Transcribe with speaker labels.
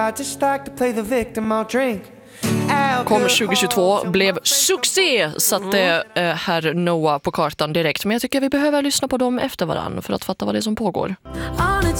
Speaker 1: Kom 2022, blev succé, satte herr Noah på kartan direkt. Men jag tycker vi behöver lyssna på dem efter varann för att fatta vad det är som pågår.